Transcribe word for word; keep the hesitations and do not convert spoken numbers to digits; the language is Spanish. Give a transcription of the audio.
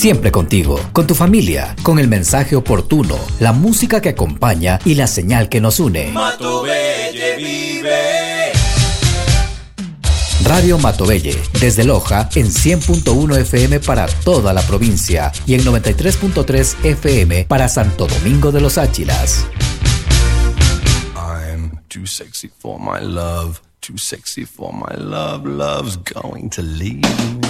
Siempre contigo, con tu familia, con el mensaje oportuno, la música que acompaña y la señal que nos une. Matobelle vive. Radio Matobelle, desde Loja en cien punto uno F M para toda la provincia y en noventa y tres punto tres F M para Santo Domingo de los Áchilas. I'm too sexy for my love, too sexy for my love, love's going to leave me.